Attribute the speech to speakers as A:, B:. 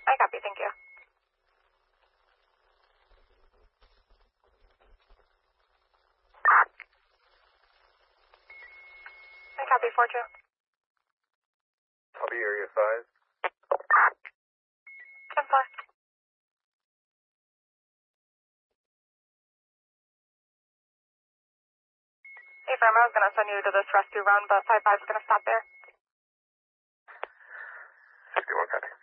A: I copy, thank you. I copy, 4-2.
B: Copy, area 5.
A: 10-4. Hey, firm, I was going to send you to this rescue run, but 5-5's going to stop there.
B: 61 copy.